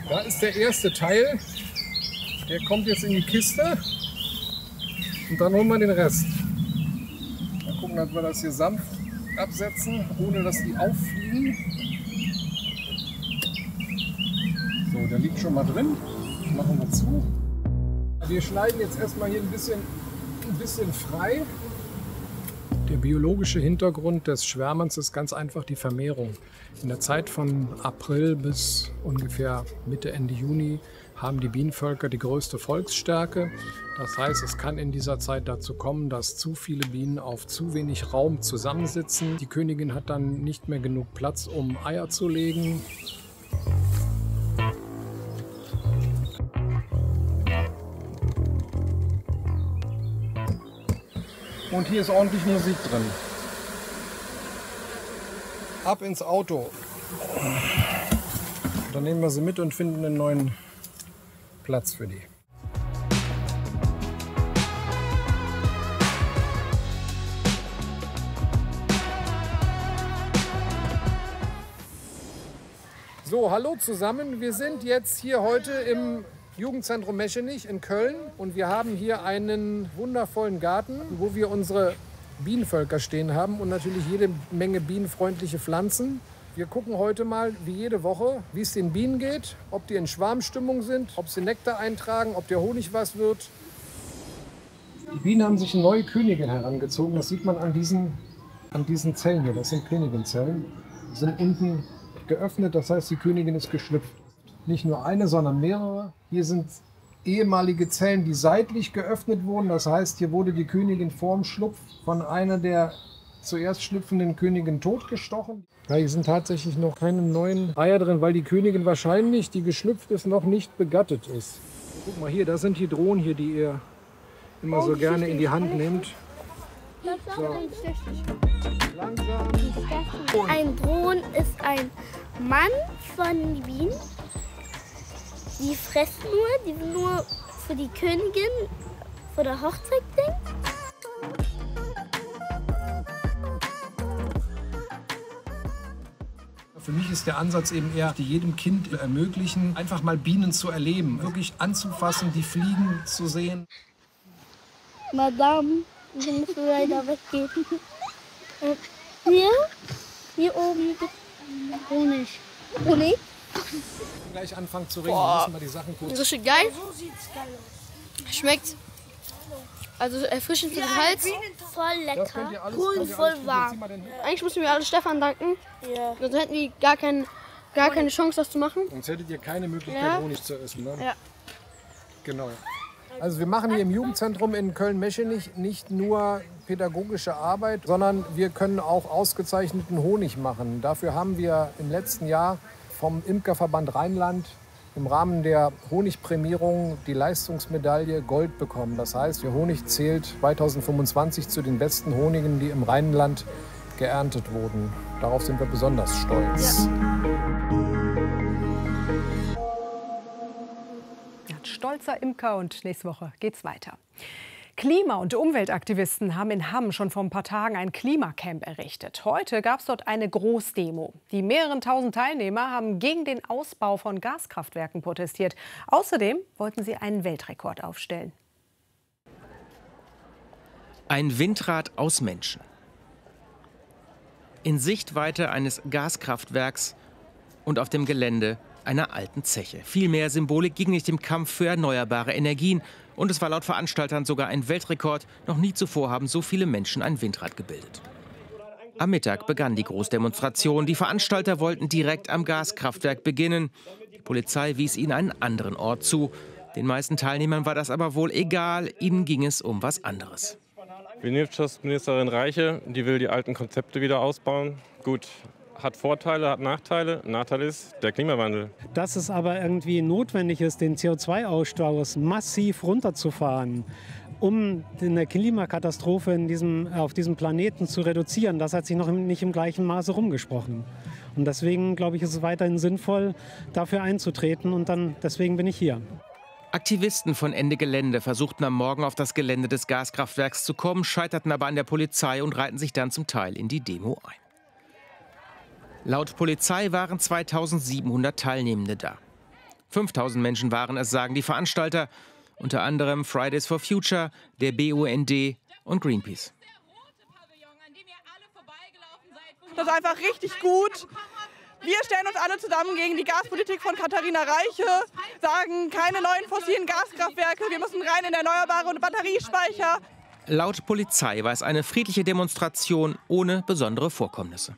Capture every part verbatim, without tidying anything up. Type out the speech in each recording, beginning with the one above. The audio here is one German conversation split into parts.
Da ist der erste Teil. Der kommt jetzt in die Kiste. Und dann holen wir den Rest. Mal gucken, dass wir das hier sanft absetzen, ohne dass die auffliegen. So, der liegt schon mal drin. Das machen wir zu. Wir schneiden jetzt erstmal hier ein bisschen, ein bisschen frei. Der biologische Hintergrund des Schwärmens ist ganz einfach die Vermehrung. In der Zeit von April bis ungefähr Mitte, Ende Juni haben die Bienenvölker die größte Volksstärke. Das heißt, es kann in dieser Zeit dazu kommen, dass zu viele Bienen auf zu wenig Raum zusammensitzen. Die Königin hat dann nicht mehr genug Platz, um Eier zu legen. Und hier ist ordentlich Musik drin. Ab ins Auto. Dann nehmen wir sie mit und finden einen neuen Platz für die. So, hallo zusammen. Wir sind jetzt hier heute im Jugendzentrum Meschenich in Köln und wir haben hier einen wundervollen Garten, wo wir unsere Bienenvölker stehen haben und natürlich jede Menge bienenfreundliche Pflanzen. Wir gucken heute mal, wie jede Woche, wie es den Bienen geht, ob die in Schwarmstimmung sind, ob sie Nektar eintragen, ob der Honig was wird. Die Bienen haben sich eine neue Königin herangezogen. Das sieht man an diesen, an diesen Zellen hier. Das sind Königin-Zellen. Die sind unten geöffnet, das heißt, die Königin ist geschlüpft. Nicht nur eine, sondern mehrere. Hier sind ehemalige Zellen, die seitlich geöffnet wurden. Das heißt, hier wurde die Königin vorm Schlupf von einer der zuerst schlüpfenden Königin totgestochen. Ja, hier sind tatsächlich noch keine neuen Eier drin, weil die Königin wahrscheinlich, die geschlüpft ist, noch nicht begattet ist. Guck mal hier, das sind die Drohnen hier, die ihr immer so gerne in die Hand nehmt. So. Langsam. Ein Drohnen ist ein Mann von Bienen. Die fressen nur, die sind nur für die Königin vor der Hochzeit denkt. Für mich ist der Ansatz eben eher, die jedem Kind ermöglichen, einfach mal Bienen zu erleben, wirklich anzufassen, die Fliegen zu sehen. Madame, wir müssen leider weggehen. Hier, hier oben gibt es Honig. Honig? Gleich anfangen zu reden, müssen wir die Sachen kurz. Richtig geil. Schmeckt also erfrischend für den Hals. Voll lecker. Alles, cool, voll warm. Eigentlich müssen wir alle Stefan danken. Ja. Sonst hätten die gar, kein, gar keine Chance, das zu machen. Sonst hättet ihr keine Möglichkeit, Ja. Honig zu essen. Ne? Ja. Genau. Also wir machen hier im Jugendzentrum in Köln-Meschenich nicht nur pädagogische Arbeit, sondern wir können auch ausgezeichneten Honig machen. Dafür haben wir im letzten Jahr vom Imkerverband Rheinland im Rahmen der Honigprämierung die Leistungsmedaille Gold bekommen. Das heißt, der Honig zählt zweitausendfünfundzwanzig zu den besten Honigen, die im Rheinland geerntet wurden. Darauf sind wir besonders stolz. Ja. Stolzer Imker und nächste Woche geht's weiter. Klima- und Umweltaktivisten haben in Hamm schon vor ein paar Tagen ein Klimacamp errichtet. Heute gab es dort eine Großdemo. Die mehreren tausend Teilnehmer haben gegen den Ausbau von Gaskraftwerken protestiert. Außerdem wollten sie einen Weltrekord aufstellen. Ein Windrad aus Menschen. In Sichtweite eines Gaskraftwerks und auf dem Gelände einer alten Zeche. Viel mehr Symbolik ging nicht im Kampf für erneuerbare Energien. Und es war laut Veranstaltern sogar ein Weltrekord. Noch nie zuvor haben so viele Menschen ein Windrad gebildet. Am Mittag begann die Großdemonstration. Die Veranstalter wollten direkt am Gaskraftwerk beginnen. Die Polizei wies ihnen einen anderen Ort zu. Den meisten Teilnehmern war das aber wohl egal. Ihnen ging es um was anderes. Die Wirtschaftsministerin Reiche, die will die alten Konzepte wieder ausbauen. Gut, hat Vorteile, hat Nachteile. Nachteil ist der Klimawandel. Dass es aber irgendwie notwendig ist, den C O zwei Ausstoß massiv runterzufahren, um eine Klimakatastrophe in diesem, auf diesem Planeten zu reduzieren, das hat sich noch nicht im gleichen Maße rumgesprochen. Und deswegen, glaube ich, ist es weiterhin sinnvoll, dafür einzutreten. Und dann, deswegen bin ich hier. Aktivisten von Ende Gelände versuchten am Morgen auf das Gelände des Gaskraftwerks zu kommen, scheiterten aber an der Polizei und reihten sich dann zum Teil in die Demo ein. Laut Polizei waren zweitausendsiebenhundert Teilnehmende da. fünftausend Menschen waren es, sagen die Veranstalter. Unter anderem Fridays for Future, der B U N D und Greenpeace. Das ist einfach richtig gut. Wir stellen uns alle zusammen gegen die Gaspolitik von Katharina Reiche, sagen keine neuen fossilen Gaskraftwerke, wir müssen rein in erneuerbare und Batteriespeicher. Laut Polizei war es eine friedliche Demonstration ohne besondere Vorkommnisse.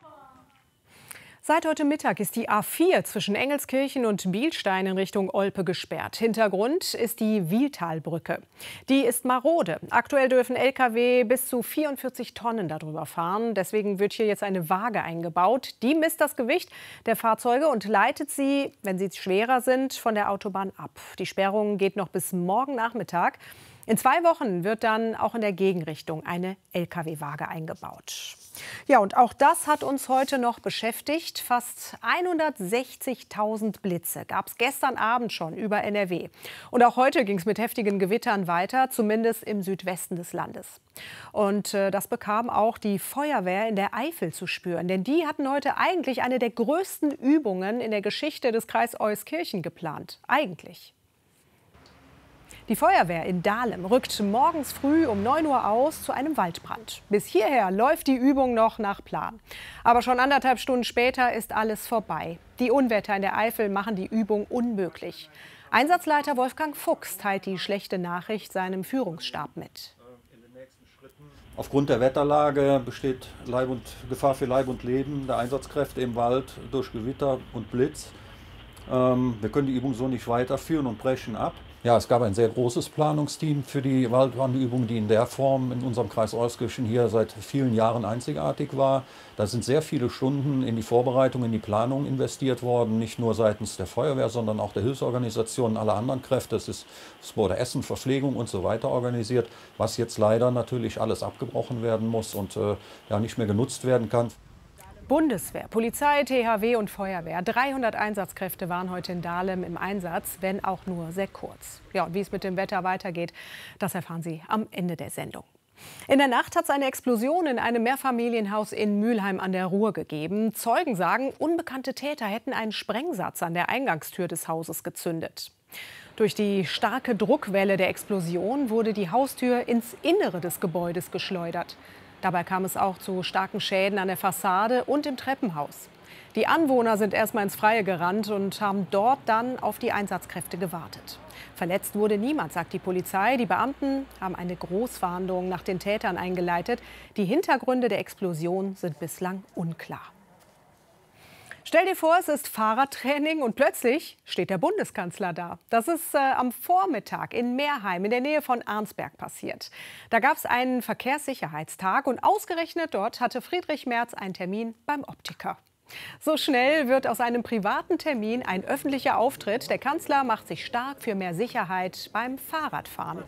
Seit heute Mittag ist die A vier zwischen Engelskirchen und Bielstein in Richtung Olpe gesperrt. Hintergrund ist die Wiehltalbrücke. Die ist marode. Aktuell dürfen L K W bis zu vierundvierzig Tonnen darüber fahren. Deswegen wird hier jetzt eine Waage eingebaut. Die misst das Gewicht der Fahrzeuge und leitet sie, wenn sie schwerer sind, von der Autobahn ab. Die Sperrung geht noch bis morgen Nachmittag. In zwei Wochen wird dann auch in der Gegenrichtung eine L K W-Waage eingebaut. Ja, und auch das hat uns heute noch beschäftigt. Fast hundertsechzigtausend Blitze gab es gestern Abend schon über N R W. Und auch heute ging es mit heftigen Gewittern weiter, zumindest im Südwesten des Landes. Und äh, das bekam auch die Feuerwehr in der Eifel zu spüren. Denn die hatten heute eigentlich eine der größten Übungen in der Geschichte des Kreis Euskirchen geplant. Eigentlich. Die Feuerwehr in Dahlem rückt morgens früh um neun Uhr aus zu einem Waldbrand. Bis hierher läuft die Übung noch nach Plan. Aber schon anderthalb Stunden später ist alles vorbei. Die Unwetter in der Eifel machen die Übung unmöglich. Einsatzleiter Wolfgang Fuchs teilt die schlechte Nachricht seinem Führungsstab mit. Aufgrund der Wetterlage besteht Leib und, Gefahr für Leib und Leben der Einsatzkräfte im Wald durch Gewitter und Blitz. Ähm, wir können die Übung so nicht weiterführen und brechen ab. Ja, es gab ein sehr großes Planungsteam für die Waldbrandübung, die in der Form in unserem Kreis Euskirchen hier seit vielen Jahren einzigartig war. Da sind sehr viele Stunden in die Vorbereitung, in die Planung investiert worden, nicht nur seitens der Feuerwehr, sondern auch der Hilfsorganisationen, aller anderen Kräfte. Es ist, es wurde Essen, Verpflegung und so weiter organisiert, was jetzt leider natürlich alles abgebrochen werden muss und äh, ja, nicht mehr genutzt werden kann. Bundeswehr, Polizei, T H W und Feuerwehr. dreihundert Einsatzkräfte waren heute in Dahlem im Einsatz, wenn auch nur sehr kurz. Ja, und wie es mit dem Wetter weitergeht, das erfahren Sie am Ende der Sendung. In der Nacht hat es eine Explosion in einem Mehrfamilienhaus in Mülheim an der Ruhr gegeben. Zeugen sagen, unbekannte Täter hätten einen Sprengsatz an der Eingangstür des Hauses gezündet. Durch die starke Druckwelle der Explosion wurde die Haustür ins Innere des Gebäudes geschleudert. Dabei kam es auch zu starken Schäden an der Fassade und im Treppenhaus. Die Anwohner sind erstmal ins Freie gerannt und haben dort dann auf die Einsatzkräfte gewartet. Verletzt wurde niemand, sagt die Polizei. Die Beamten haben eine Großfahndung nach den Tätern eingeleitet. Die Hintergründe der Explosion sind bislang unklar. Stell dir vor, es ist Fahrradtraining und plötzlich steht der Bundeskanzler da. Das ist äh, am Vormittag in Meerheim in der Nähe von Arnsberg passiert. Da gab es einen Verkehrssicherheitstag und ausgerechnet dort hatte Friedrich Merz einen Termin beim Optiker. So schnell wird aus einem privaten Termin ein öffentlicher Auftritt. Der Kanzler macht sich stark für mehr Sicherheit beim Fahrradfahren.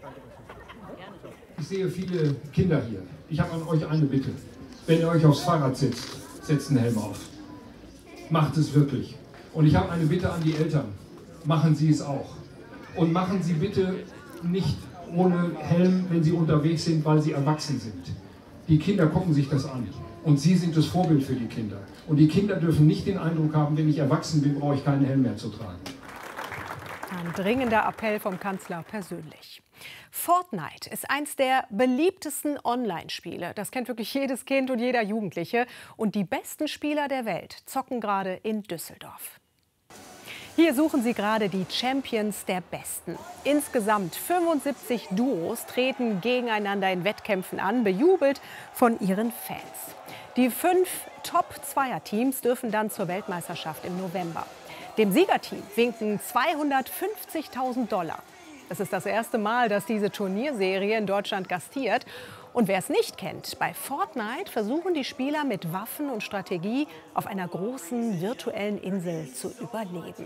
Ich sehe viele Kinder hier. Ich habe an euch eine Bitte. Wenn ihr euch aufs Fahrrad setzt, setzt einen Helm auf. Macht es wirklich. Und ich habe eine Bitte an die Eltern. Machen Sie es auch. Und machen Sie bitte nicht ohne Helm, wenn Sie unterwegs sind, weil Sie erwachsen sind. Die Kinder gucken sich das an. Und Sie sind das Vorbild für die Kinder. Und die Kinder dürfen nicht den Eindruck haben, wenn ich erwachsen bin, brauche ich keinen Helm mehr zu tragen. Ein dringender Appell vom Kanzler persönlich. Fortnite ist eins der beliebtesten Online-Spiele. Das kennt wirklich jedes Kind und jeder Jugendliche. Und die besten Spieler der Welt zocken gerade in Düsseldorf. Hier suchen sie gerade die Champions der Besten. Insgesamt fünfundsiebzig Duos treten gegeneinander in Wettkämpfen an, bejubelt von ihren Fans. Die fünf Top-Zweier-Teams dürfen dann zur Weltmeisterschaft im November. Dem Siegerteam winken zweihundertfünfzigtausend Dollar. Es ist das erste Mal, dass diese Turnierserie in Deutschland gastiert. Und wer es nicht kennt, bei Fortnite versuchen die Spieler mit Waffen und Strategie auf einer großen virtuellen Insel zu überleben.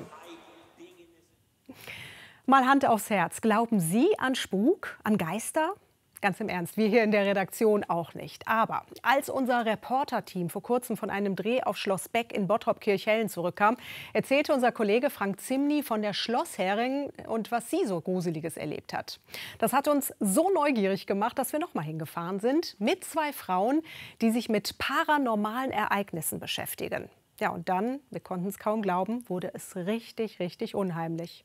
Mal Hand aufs Herz. Glauben Sie an Spuk, an Geister? Ganz im Ernst, wir hier in der Redaktion auch nicht. Aber als unser Reporterteam vor kurzem von einem Dreh auf Schloss Beck in Bottrop-Kirchhellen zurückkam, erzählte unser Kollege Frank Zimny von der Schlossherrin und was sie so Gruseliges erlebt hat. Das hat uns so neugierig gemacht, dass wir noch mal hingefahren sind mit zwei Frauen, die sich mit paranormalen Ereignissen beschäftigen. Ja, und dann, wir konnten es kaum glauben, wurde es richtig, richtig unheimlich.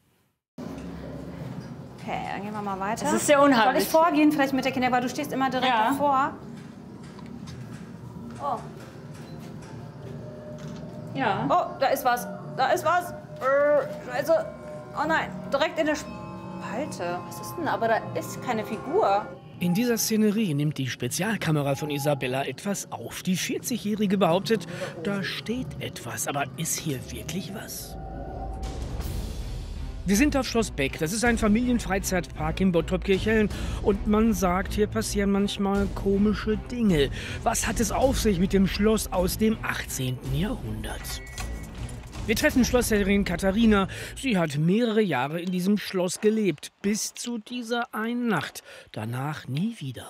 Okay, dann gehen wir mal weiter. Das ist sehr unheimlich. Soll ich vorgehen, vielleicht mit der Kinder, weil du stehst immer direkt Ja. davor. Oh. Ja. Oh, da ist was. Da ist was. Äh, Scheiße. Oh nein, direkt in der Spalte. Was ist denn? Aber da ist keine Figur. In dieser Szenerie nimmt die Spezialkamera von Isabella etwas auf. Die vierzigjährige behauptet, da steht etwas. Aber ist hier wirklich was? Wir sind auf Schloss Beck. Das ist ein Familienfreizeitpark in Bottrop-Kirchhellen. Und man sagt, hier passieren manchmal komische Dinge. Was hat es auf sich mit dem Schloss aus dem achtzehnten Jahrhundert? Wir treffen Schlossherrin Katharina. Sie hat mehrere Jahre in diesem Schloss gelebt, bis zu dieser einen Nacht. Danach nie wieder.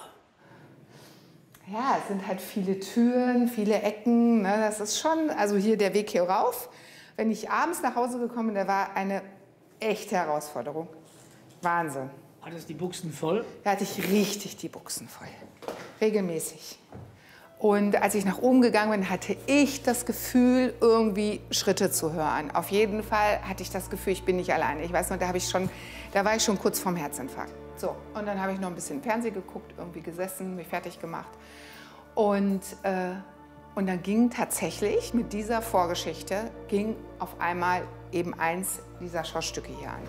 Ja, es sind halt viele Türen, viele Ecken. Ne? Das ist schon, also hier der Weg hier rauf. Wenn ich abends nach Hause gekommen bin, da war eine echte Herausforderung. Wahnsinn. Hattest die Buchsen voll? Da hatte ich richtig die Buchsen voll. Regelmäßig. Und als ich nach oben gegangen bin, hatte ich das Gefühl, irgendwie Schritte zu hören. Auf jeden Fall hatte ich das Gefühl, ich bin nicht alleine. Ich weiß noch, da, habe ich schon, da war ich schon kurz vorm Herzinfarkt. So, und dann habe ich noch ein bisschen Fernsehen geguckt, irgendwie gesessen, mich fertig gemacht. Und, äh, und dann ging tatsächlich mit dieser Vorgeschichte, ging auf einmal eben eins dieser Schlossstücke hier an.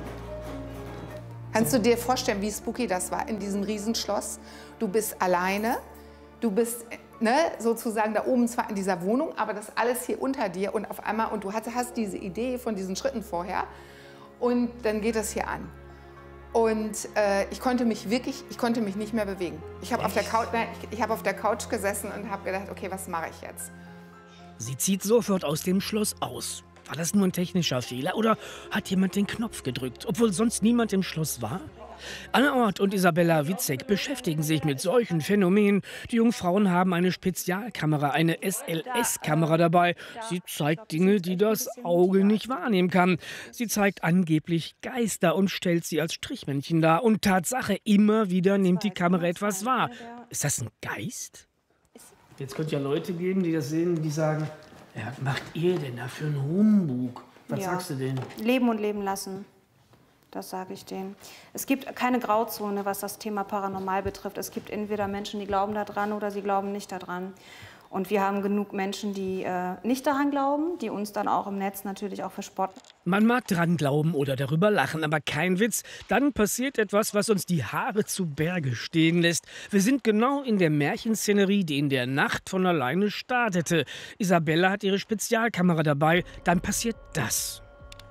Kannst du dir vorstellen, wie spooky das war in diesem Riesenschloss? Du bist alleine. Du bist ne, sozusagen da oben zwar in dieser Wohnung, aber das alles hier unter dir und auf einmal, und du hast, hast diese Idee von diesen Schritten vorher und dann geht das hier an. Und äh, ich konnte mich wirklich, ich konnte mich nicht mehr bewegen. Ich habe auf der Couch, nein, ich, ich habe auf der Couch gesessen und habe gedacht, okay, was mache ich jetzt? Sie zieht sofort aus dem Schloss aus. War das nur ein technischer Fehler oder hat jemand den Knopf gedrückt, obwohl sonst niemand im Schloss war? Anne Ort und Isabella Witzek beschäftigen sich mit solchen Phänomenen. Die Jungfrauen haben eine Spezialkamera, eine S L S-Kamera dabei. Sie zeigt Dinge, die das Auge nicht wahrnehmen kann. Sie zeigt angeblich Geister und stellt sie als Strichmännchen dar. Und Tatsache, immer wieder nimmt die Kamera etwas wahr. Ist das ein Geist? Jetzt könnte ja Leute geben, die das sehen, die sagen, ja, was macht ihr denn da für einen Humbug? Was Ja. sagst du denn? Leben und leben lassen. Das sage ich denen. Es gibt keine Grauzone, was das Thema Paranormal betrifft. Es gibt entweder Menschen, die glauben daran oder sie glauben nicht daran. Und wir haben genug Menschen, die äh, nicht daran glauben, die uns dann auch im Netz natürlich auch verspotten. Man mag dran glauben oder darüber lachen, aber kein Witz. Dann passiert etwas, was uns die Haare zu Berge stehen lässt. Wir sind genau in der Märchenszenerie, die in der Nacht von alleine startete. Isabella hat ihre Spezialkamera dabei. Dann passiert das.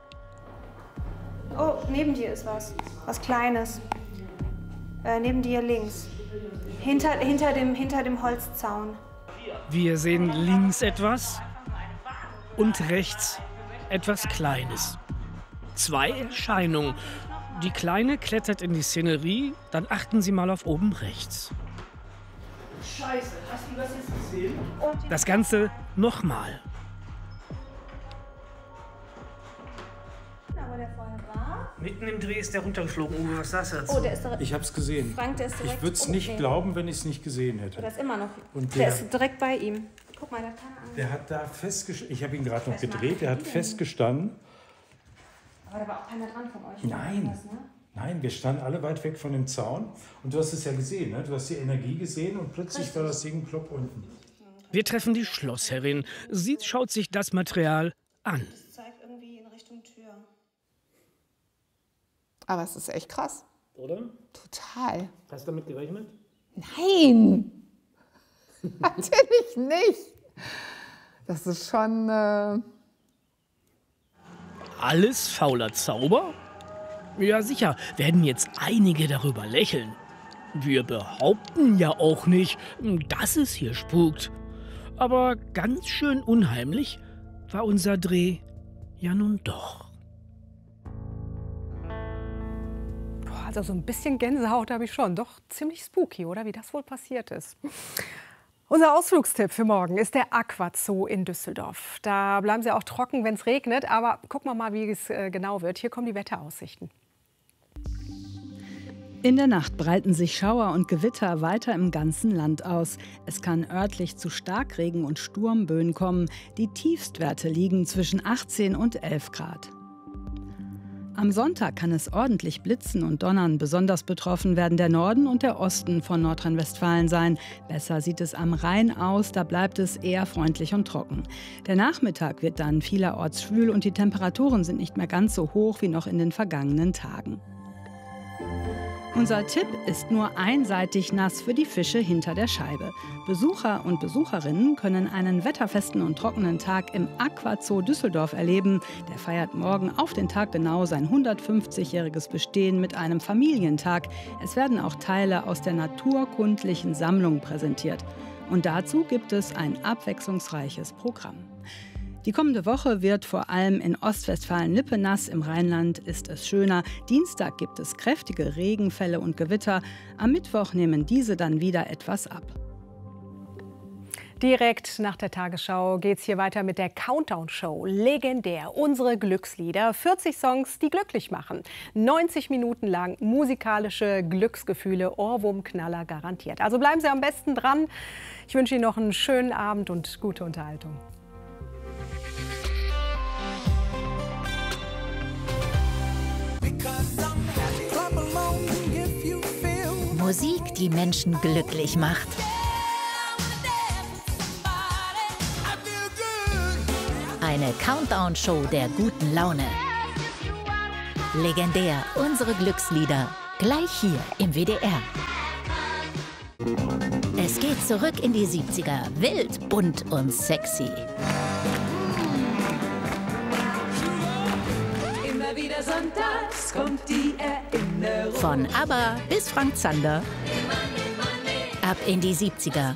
Oh, neben dir ist was. Was Kleines. Äh, neben dir links. Hinter, hinter, dem, hinter dem Holzzaun. Wir sehen links etwas und rechts etwas Kleines. Zwei Erscheinungen. Die Kleine klettert in die Szenerie, dann achten Sie mal auf oben rechts. Scheiße, hast du das jetzt gesehen? Das Ganze nochmal. Aber der vorher war. Mitten im Dreh ist der runtergeflogen. Uwe, was sagst du dazu? Oh, der ist direkt. Ich habe es gesehen. Frank, der ist direkt. Ich würde es oh, nicht nee. glauben, wenn ich es nicht gesehen Oh, hätte. der ist immer noch. Und der, der- ist direkt bei ihm. Guck mal, der kann an. Der hat da festgestanden. Ich habe ihn gerade noch Was macht gedreht. Der hat die denn? festgestanden. Aber da war auch keiner dran von euch. Nein. Was, ne? Nein, wir standen alle weit weg von dem Zaun. Und du hast es ja gesehen, ne? Du hast die Energie gesehen und plötzlich war das Ding plopp unten. Wir treffen die Schlossherrin. Sie schaut sich das Material an. Das zeigt irgendwie in Richtung Tür. Aber es ist echt krass. Oder? Total. Hast du damit gerechnet? Nein! Natürlich nicht. Das ist schon... Äh Alles fauler Zauber? Ja, sicher, werden jetzt einige darüber lächeln. Wir behaupten ja auch nicht, dass es hier spukt. Aber ganz schön unheimlich war unser Dreh ja nun doch. Boah, also so ein bisschen Gänsehaut habe ich schon. Doch ziemlich spooky, oder? Wie das wohl passiert ist. Unser Ausflugstipp für morgen ist der Aquazoo in Düsseldorf. Da bleiben Sie auch trocken, wenn es regnet. Aber gucken wir mal, wie es äh, genau wird. Hier kommen die Wetteraussichten. In der Nacht breiten sich Schauer und Gewitter weiter im ganzen Land aus. Es kann örtlich zu Starkregen und Sturmböen kommen. Die Tiefstwerte liegen zwischen achtzehn und elf Grad. Am Sonntag kann es ordentlich blitzen und donnern. Besonders betroffen werden der Norden und der Osten von Nordrhein-Westfalen sein. Besser sieht es am Rhein aus, da bleibt es eher freundlich und trocken. Der Nachmittag wird dann vielerorts schwül und die Temperaturen sind nicht mehr ganz so hoch wie noch in den vergangenen Tagen. Unser Tipp ist nur einseitig nass für die Fische hinter der Scheibe. Besucher und Besucherinnen können einen wetterfesten und trockenen Tag im Aquazoo Düsseldorf erleben. Der feiert morgen auf den Tag genau sein hundertfünfzigjähriges Bestehen mit einem Familientag. Es werden auch Teile aus der naturkundlichen Sammlung präsentiert. Und dazu gibt es ein abwechslungsreiches Programm. Die kommende Woche wird vor allem in Ostwestfalen-Lippe nass, im Rheinland ist es schöner. Dienstag gibt es kräftige Regenfälle und Gewitter. Am Mittwoch nehmen diese dann wieder etwas ab. Direkt nach der Tagesschau geht's hier weiter mit der Countdown-Show. Legendär, unsere Glückslieder. vierzig Songs, die glücklich machen. neunzig Minuten lang musikalische Glücksgefühle, Ohrwurmknaller garantiert. Also bleiben Sie am besten dran. Ich wünsche Ihnen noch einen schönen Abend und gute Unterhaltung. Musik, die Menschen glücklich macht. Eine Countdown-Show der guten Laune. Legendär, unsere Glückslieder. Gleich hier im W D R. Es geht zurück in die siebziger. Wild, bunt und sexy. Immer wieder sonntags kommt die Erinnerung. Von ABBA bis Frank Zander. Ab in die siebziger